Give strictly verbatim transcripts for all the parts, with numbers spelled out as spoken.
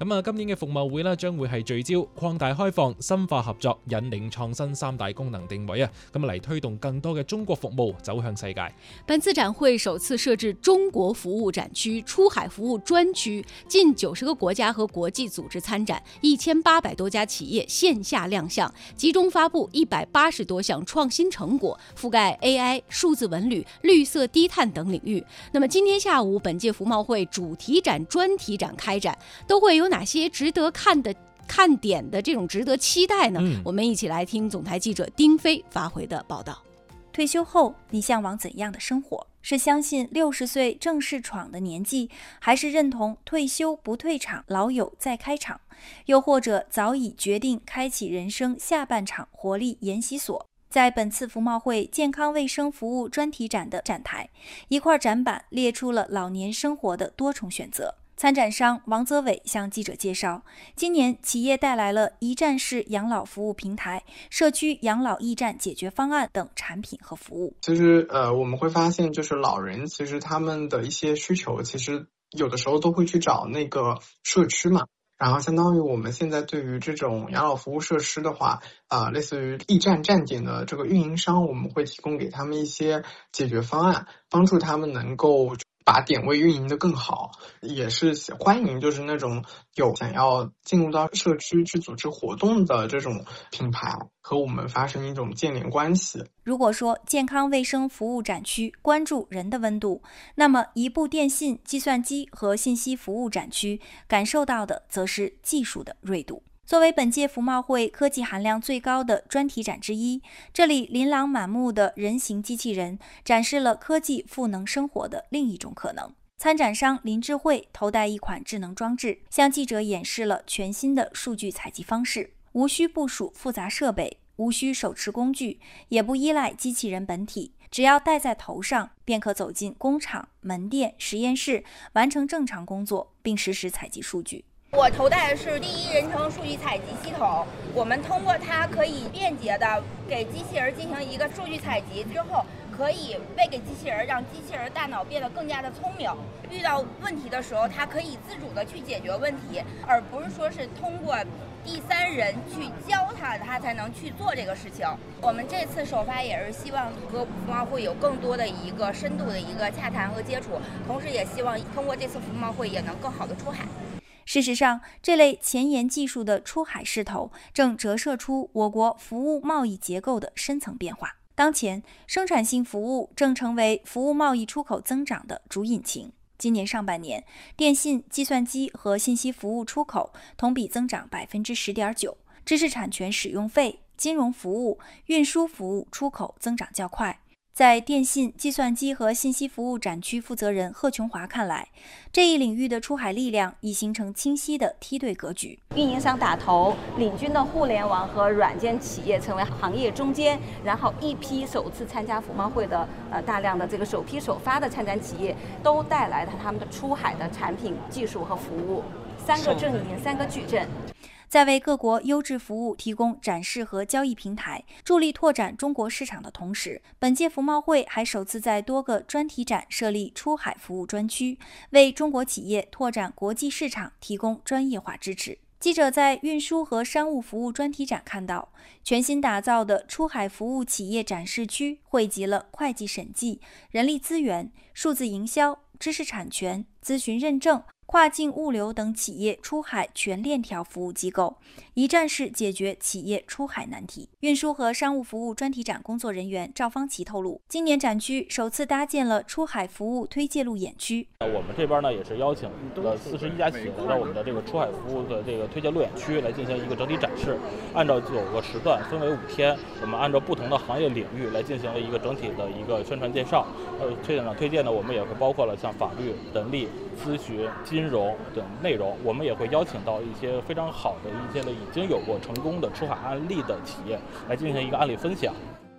咁啊，今年嘅服貿會咧將會係聚焦擴大開放、深化合作、引領創新三大功能定位啊，咁嚟推動更多嘅中國服務走向世界。 本次展會首次設置中國服務展區、出海服務專區，近九十個國家和國際組織參展，一千八百多家企業線下亮相，集中發布一百八十多項創新成果，覆蓋 A I、數字文旅、綠色低碳等領域。那麼今天下午，本屆服貿會主題展、專題展開展，都會有哪些值得看的看點的這種值得期待呢？嗯、我們一起來聽總台記者丁飛發回的報道。 退休後，你向往怎樣的生活？是相信六十歲正式闖的年紀，還是認同退休不退場，老友再開場？又或者早已決定開啟人生下半場活力研習所？在本次服貿會健康衛生服務專題展的展台，一塊展板列出了老年生活的多重選擇。參展商王澤偉向記者介紹，今年企業帶來了一站式養老服務平台、社區養老驛站解決方案等產品和服務。 其實呃，我們會發現就是老人其實他們的一些需求，其實有的時候都會去找那個社區嘛。然後相當於我們現在對於這種養老服務設施的話，啊、呃，類似於驛站站點的這個運營商，我們會提供給他們一些解決方案，幫助他們能夠把點位運營得更好，也是歡迎就是那種有想要進入到社區去組織活動的這種品牌和我們發生一種建聯關係。 如果說健康衛生服務展區關注人的溫度，那麼一部電信、計算機和信息服務展區感受到的則是技術的銳度。作為本屆服貿會科技含量最高的專題展之一，這裡琳琅滿目的人形機器人展示了科技賦能生活的另一種可能。參展商林智慧頭戴一款智能裝置，向記者演示了全新的數據採集方式，無需部署複雜設備，無需手持工具，也不依賴機器人本體，只要戴在頭上，便可走進工廠、門店、實驗室，完成正常工作，並實時採集數據。 我頭戴的是第一人稱數據採集系統，我們通過它可以便捷的給機器人進行一個數據採集之後，可以餵給機器人，讓機器人大腦變得更加的聰明。遇到問題的時候，它可以自主的去解決問題，而不是說是通過第三人去教它，它才能去做這個事情。我們這次首發也是希望和服貿會有更多的一個深度的一個洽談和接觸，同時也希望通過這次服貿會也能更好的出海。 事實上，這類前沿技術的出海勢頭正折射出我國服務貿易結構的深層變化。當前，生產性服務正成為服務貿易出口增長的主引擎。今年上半年，電信、計算機和信息服務出口同比增長百分之十點九，知識產權使用費、金融服務、運輸服務出口增長較快。在電信、計算機和信息服務展區負責人賀瓊華看來，這一領域的出海力量已形成清晰的梯隊格局。 運營商打頭，領軍的互聯網和軟件企業成為行業中堅，然後一批首次參加服貿會的呃大量的這個首批首發的參展企業，都帶來了他們的出海的產品、技術和服務，三個陣營，三個矩陣。 在為各國優質服務提供展示和交易平台，助力拓展中國市場的同時，本屆服貿會還首次在多個專題展設立出海服務專區，為中國企業拓展國際市場提供專業化支持。記者在運輸和商務服務專題展看到，全新打造的出海服務企業展示區匯集了會計審計、人力資源、數字營銷、知識產權、諮詢認證、跨境物流等企業出海全鏈條服務機構，一站式解決企業出海難題。運輸和商務服務專題展工作人員趙方奇透露，今年展區首次搭建了出海服務推介路演區。 我們這邊呢也是邀請了四十一家企業來到我們的這個出海服務的這個推介路演區來進行一個整體展示。按照九個時段，分為五天，我們按照不同的行業領域來進行一個整體的一個宣傳介紹。呃，推展推薦呢，我們也會包括了像法律、人力、諮詢、金融等內容，我們也會邀請到一些非常好的一些的已經有過成功的出海案例的企業來進行一個案例分享。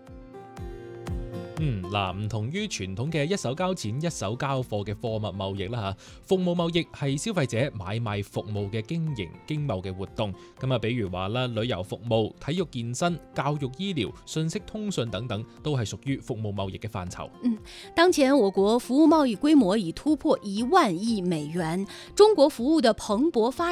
嗯，嗱，唔同於傳統嘅一手交錢一手交貨嘅貨物貿易啦嚇，服務貿易係消費者買賣服務嘅經營經貿嘅活動。咁啊，比如話啦，旅遊服務、體育健身、教育醫療、信息通訊等等，都係屬於服務貿易嘅範疇。 嗯，當前我國服務貿易規模已突破一萬億美元，中國服務的蓬勃發